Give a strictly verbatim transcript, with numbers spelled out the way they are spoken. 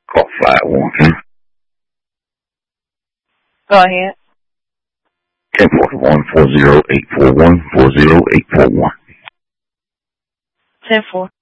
Call five one two. Go ahead. ten four one four zero eight four one four zero eight four one. ten four.